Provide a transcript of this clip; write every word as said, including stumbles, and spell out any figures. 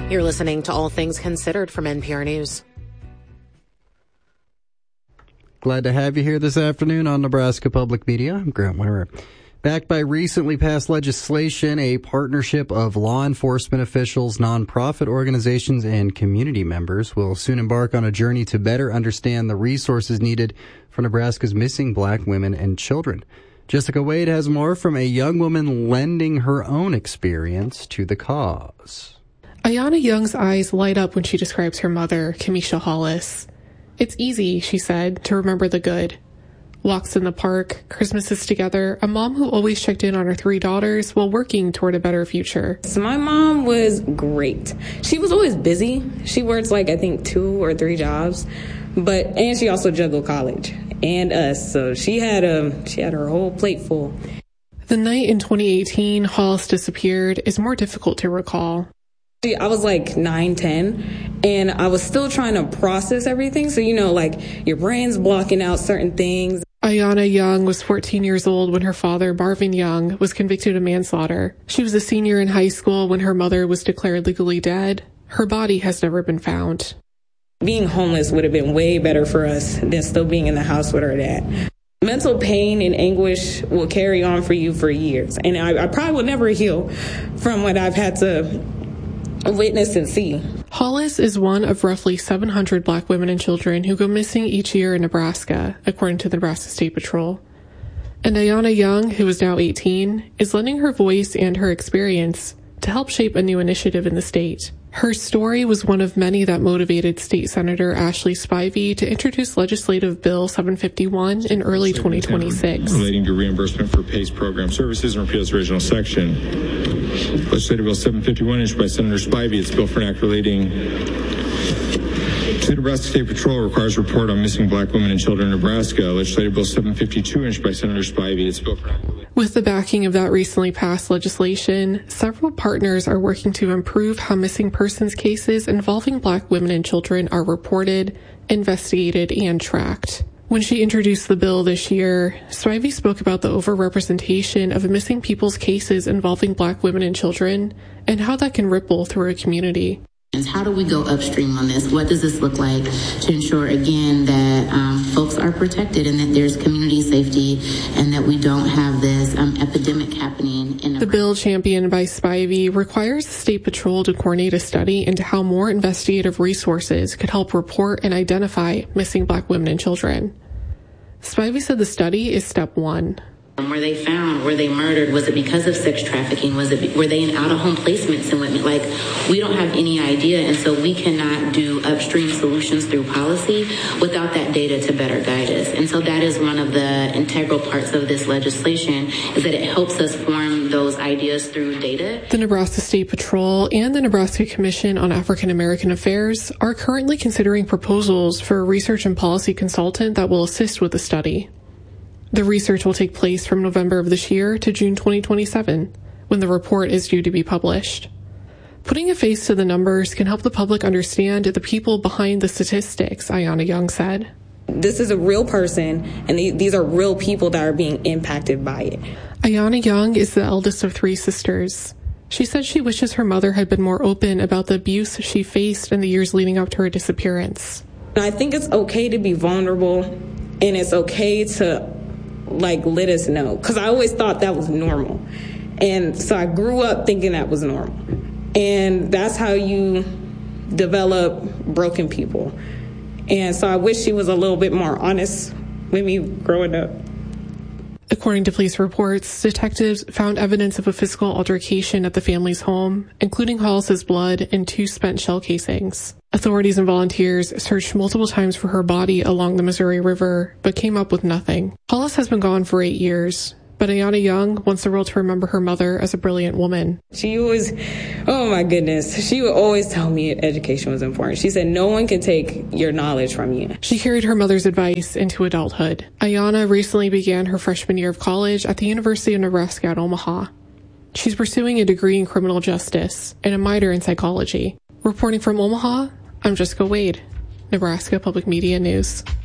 You're listening to All Things Considered from N P R News. Glad to have you here this afternoon on Nebraska Public Media. I'm Grant Wimmer. Backed by recently passed legislation, a partnership of law enforcement officials, nonprofit organizations, and community members will soon embark on a journey to better understand the resources needed for Nebraska's missing black women and children. Jessica Wade has more from a young woman lending her own experience to the cause. Ayana Young's eyes light up when she describes her mother, Kamisha Hollis. It's easy, she said, to remember the good. Walks in the park, Christmases together, a mom who always checked in on her three daughters while working toward a better future. So my mom was great. She was always busy. She worked like, I think, two or three jobs. But, and she also juggled college and us. So she had, um, she had her whole plate full. The night in twenty eighteen Hollis disappeared is more difficult to recall. I was like nine, ten, and I was still trying to process everything. So, you know, like your brain's blocking out certain things. Ayana Young was fourteen years old when her father, Marvin Young, was convicted of manslaughter. She was a senior in high school when her mother was declared legally dead. Her body has never been found. Being homeless would have been way better for us than still being in the house with her dad. Mental pain and anguish will carry on for you for years. And I, I probably will never heal from what I've had to witness and see. Hollis is one of roughly seven hundred black women and children who go missing each year in Nebraska, according to the Nebraska State Patrol. And Ayana Young, who is now eighteen, is lending her voice and her experience to help shape a new initiative in the state. Her story was one of many that motivated State Senator Ashley Spivey to introduce Legislative Bill seven fifty-one in early twenty twenty-six. Relating to reimbursement for PACE program services and repeal its original section. Legislative Bill seven fifty-one, introduced by Senator Spivey. It's a bill for an act relating to the Nebraska State Patrol, requires a report on missing black women and children in Nebraska. Legislative Bill seven fifty-two, introduced by Senator Spivey. It's a bill for an act relating. With the backing of that recently passed legislation, several partners are working to improve how missing persons cases involving black women and children are reported, investigated, and tracked. When she introduced the bill this year, Spivey spoke about the overrepresentation of missing people's cases involving black women and children and how that can ripple through a community. How do we go upstream on this? What does this look like to ensure, again, that um, folks are protected and that there's community safety and that we don't have this um, epidemic happening in The bill championed by Spivey requires the State Patrol to coordinate a study into how more investigative resources could help report and identify missing black women and children. Spivey said the study is step one. Were they found? Were they murdered? Was it because of sex trafficking? Was it? Were they in out-of-home placements and women? Like, we don't have any idea, and so we cannot do upstream solutions through policy without that data to better guide us. And so that is one of the integral parts of this legislation, is that it helps us form those ideas through data. The Nebraska State Patrol and the Nebraska Commission on African American Affairs are currently considering proposals for a research and policy consultant that will assist with the study. The research will take place from November of this year to June twenty twenty-seven, when the report is due to be published. Putting a face to the numbers can help the public understand the people behind the statistics, Ayana Young said. This is a real person, and these are real people that are being impacted by it. Ayana Young is the eldest of three sisters. She said she wishes her mother had been more open about the abuse she faced in the years leading up to her disappearance. I think it's okay to be vulnerable, and it's okay to like let us know, because I always thought that was normal, and so I grew up thinking that was normal, and that's how you develop broken people. And so I wish she was a little bit more honest with me growing up. According to police reports, detectives found evidence of a physical altercation at the family's home, including Hollis's blood and two spent shell casings. Authorities and volunteers searched multiple times for her body along the Missouri River, but came up with nothing. Hollis has been gone for eight years, but Ayana Young wants the world to remember her mother as a brilliant woman. She was, oh my goodness, she would always tell me education was important. She said, no one can take your knowledge from you. She carried her mother's advice into adulthood. Ayana recently began her freshman year of college at the University of Nebraska at Omaha. She's pursuing a degree in criminal justice and a minor in psychology. Reporting from Omaha, I'm Jessica Wade, Nebraska Public Media News.